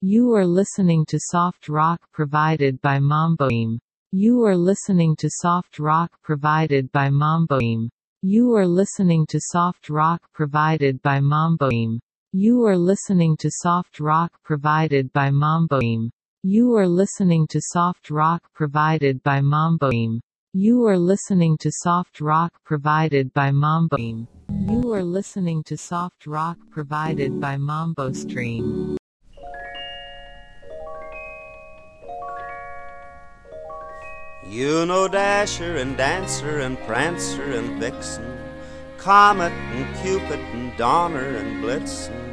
You are listening to soft rock provided by Mamboim. You are listening to soft rock provided by Mamboim. You are listening to soft rock provided by Mamboim. You are listening to soft rock provided by Mamboim. You are listening to soft rock provided by Mamboim. You are listening to soft rock provided by Mamboim. You are listening to soft rock provided by Mambo Stream. You know Dasher and Dancer and Prancer and Vixen, Comet and Cupid and Donner and Blitzen,